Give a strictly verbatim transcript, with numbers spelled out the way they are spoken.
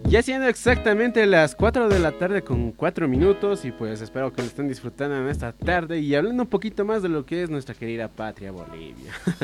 Ya siendo exactamente las cuatro de la tarde con cuatro minutos y pues espero que lo estén disfrutando en esta tarde y hablando un poquito más de lo que es nuestra querida patria Bolivia.